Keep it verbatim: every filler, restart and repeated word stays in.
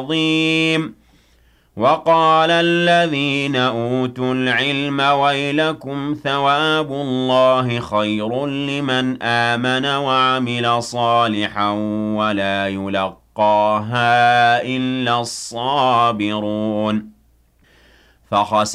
عظيم وقال الذين أوتوا العلم ويلكم ثواب الله خير لمن آمن وعمل صالحا ولا يلقاها إلا الصابرون فخسف